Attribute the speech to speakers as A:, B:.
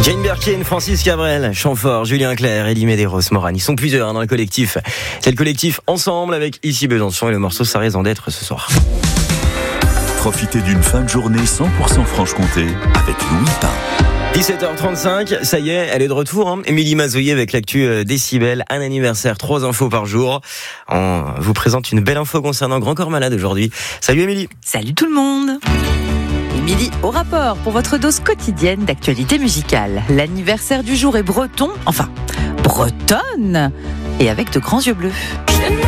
A: Jane Birkin, Francis Cabrel, Chamfort, Julien Clerc, Elie Medeiros, Morane. Ils sont plusieurs dans le collectif. C'est le collectif Ensemble avec Ici Besançon et le morceau Ça raison d'être ce soir.
B: Profitez d'une fin de journée 100% Franche-Comté avec Louis Pain.
A: 17h35, ça y est, elle est de retour. Émilie Mazoyer avec l'actu Décibel, un anniversaire, 3 infos par jour. On vous présente une belle info concernant Grand Corps Malade aujourd'hui. Salut Émilie.
C: Salut tout le monde. Émilie au rapport pour votre dose quotidienne d'actualité musicale. L'anniversaire du jour est breton, enfin bretonne, et avec de grands yeux bleus.